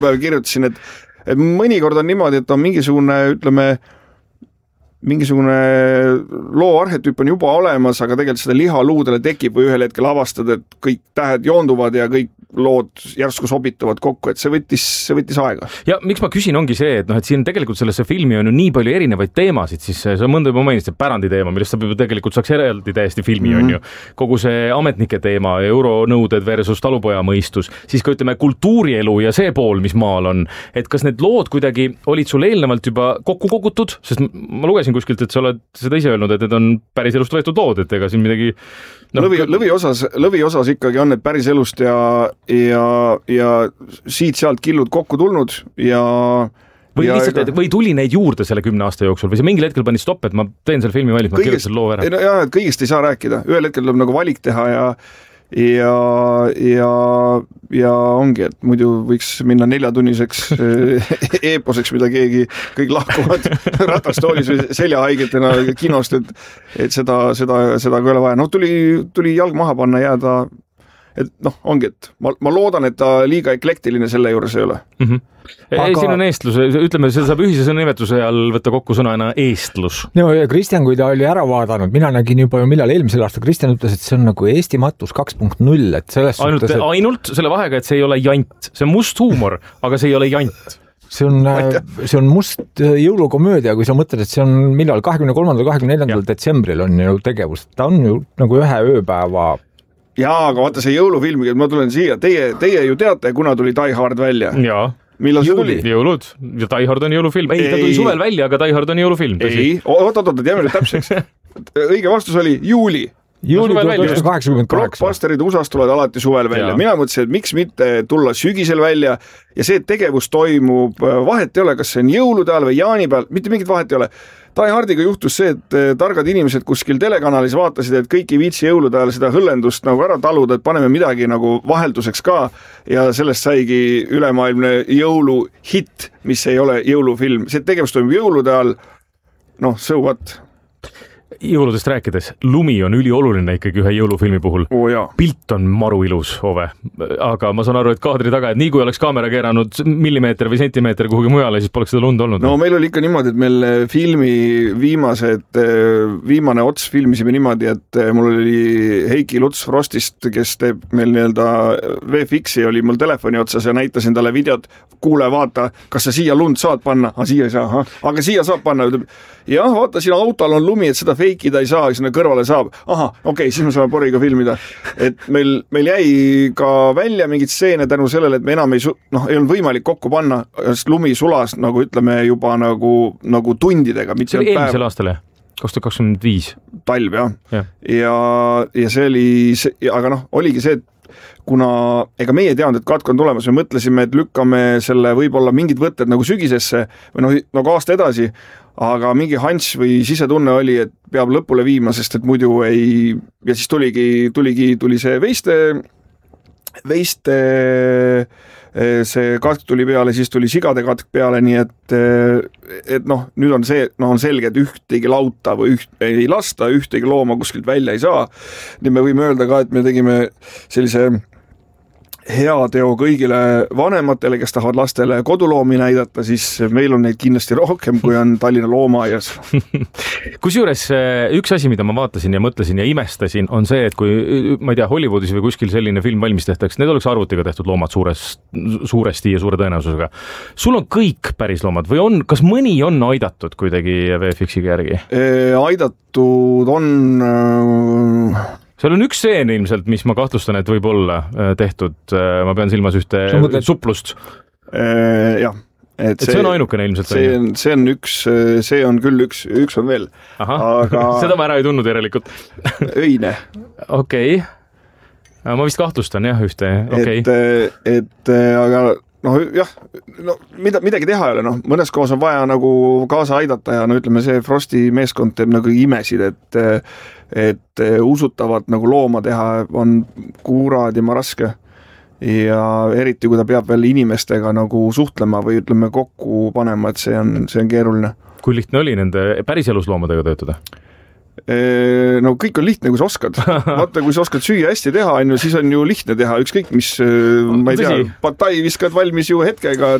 kirjutasin, et mõnikord on niimoodi, et on mingisugune loo arhetüüp on juba olemas, aga tegelikult seda liha luudele tekib või ühel hetkel avastad, et kõik tähed joonduvad ja kõik lood järsku sobituvad kokku, et see võttis aega. Ja miks ma küsin ongi see, et siin tegelikult sellesse filmi on ju nii palju erinevaid teemasid, siis sa mõnda juba mainisid, see pärandi teema, millest sa tegelikult saaks eraldi täiesti filmi, on ju. Kogu see ametnike teema, euronõuded versus talupoja mõistus, siis ka ütleme kultuurielu ja see pool, mis maal on, et kas need lood kuidagi olid sul eelnevalt juba kokku kogutud, sest ma lugesin kuskilt, et sa oled seda ise öelnud, et need on päris elust võetud lood, et ega siin midagi lõviosas ikkagi on need päris elust ja siit-sealt killud kokku tulnud või tuli neid juurde selle 10 aasta jooksul või see mingil hetkel panid stopp, et ma teen selle filmi valmis, ma kirjutan loo ära. Jah, et kõigist ei saa rääkida, ühel hetkel tuleb nagu valik teha ja ongi, et muidu võiks minna 4-tunniseks eeposeks, mida kõik lahkuvad ratastoolis või seljahaigetena kinost, et seda ka ei ole vaja. Tuli jalg maha panna, jääda, et ongi, et ma loodan, et ta liiga eklektiline selle juures ei ole. Ei, siin on eestlus, ütleme, see saab ühise sõnanimetuse all võtta kokku sõnana eestlus. No ja Kristjan, kui ta oli ära vaadanud, mina nägin juba millal eelmisel aastal, Kristjan ütles, et see on nagu Eesti matus 2.0, et selles ainult selle vahega, et see ei ole jant, see on must huumor, aga see ei ole jant. See on must jõulukomöödia, kui sa mõtled, et see on millal 23.–24. detsembril on ju tegevus, ta on ju nagu ühe ööpäeva. Jaa, aga vaata see jõulufilmiga, ma tulen siia, teie ju teate, kuna tuli Die Hard välja. Jaa. Millal see tuli? Jõulud. Ja Die Hard on jõulufilm. Ei, ta tuli suvel välja, aga Die Hard on jõulufilm. Ei, oot, jääme nüüd täpseks. Õige vastus oli juuli. Juuli 1988. Blockbusterid USA-s tulevad alati suvel välja. Mina mõtlesin, et miks mitte tulla sügisel välja ja see tegevus toimub, vahet ei ole, kas see on jõulude ajal või jaanipäeval, mitte mingit vahet ei ole. Die Hardiga juhtus see, et targad inimesed kuskil telekanalis vaatasid, et kõik ei viitsi jõulude ajal seda hõllendust nagu ära taluda, et paneme midagi nagu vahelduseks ka ja sellest saigi ülemaailmne jõuluhitt, mis ei ole jõulufilm. See tegevus toimub jõulude ajal, so what? Jõuludest rääkides, lumi on ülioluline ikkagi ühe jõulufilmi puhul. Pilt on maru ilus, Ove. Aga ma saan aru, et kaadri taga, et nii kui oleks kaamera keeranud millimeeter või sentimeeter kuhugi mujale, siis poleks seda lund olnud. No meil oli ikka niimoodi, et meil filmi viimane ots filmisime niimoodi, et mul oli Heiki Luts Frostist, kes teeb meil VFX-i, oli mul telefoni otsas ja näitasin talle videot, kuule, vaata, kas sa siia lund saad panna? Siia ei saa, aga siia saab panna. Jah, vaata, siin autol on lumi, et seda feikida ei saa, sinna kõrvale saab. Okei, siis me saame poriga filmida. Et meil jäi ka välja mingid stseene tänu sellele, et me enam ei olnud võimalik kokku panna, sest lumi sulas, nagu ütleme, juba nagu tundidega. See oli eelmisel aastal, 2025? Talv, jah. Ja see oli, aga oligi see, et kuna ega meie teadnud, et katk on tulemas, me mõtlesime, et lükkame selle võib-olla mingid võtted nagu sügisesse või nagu aasta edasi, aga mingi hanss või sisetunne oli, et peab lõpule viima, sest et muidu ei, ja siis tuli see veiste see katk tuli peale, siis tuli sigade katk peale, nii et nüüd on see, on selge, et ühtegi lauta või ei lasta, ühtegi looma kuskilt välja ei saa. Nii me võime öelda ka, et me tegime sellise hea teo kõigile vanematele, kes tahavad lastele koduloomi näidata, siis meil on neid kindlasti rohkem, kui on Tallinna loomaaias. Kusjuures üks asi, mida ma vaatasin ja mõtlesin ja imestasin, on see, et kui, ma ei tea, Hollywoodis või kuskil selline film valmis tehtaks, need oleks arvutiga tehtud loomad suuresti ja suure tõenäosusega. Sul on kõik päris loomad või kas mõni on aidatud kuidagi VFX-iga järgi? Aidatud on... Seal on üks seen ilmselt, mis ma kahtlustan, et võib olla tehtud, ma pean silmas ühte suplust. Jah. Et see on ainukene ilmselt. See on küll üks on veel. Aga... Seda ma ära ei tundnud järelikult. Öine. Okei. Ma vist kahtlustan jah ühte. Aga midagi teha ei ole, mõnes kohas on vaja nagu kaasa aidata ja ütleme, see Frosti meeskond teeb nagu imesid, et usutavat nagu looma teha on kuradima raske ja eriti, kui ta peab veel inimestega nagu suhtlema või ütleme kokku panema, et see on keeruline. Kui lihtne oli nende päris elus loomadega töötada? no kõik on lihtne, kui sa oskad. Vaata, kui sa oskad süüa hästi teha, siis on ju lihtne teha ükskõik mis, ma ei tea, patai viskad valmis ju hetkega,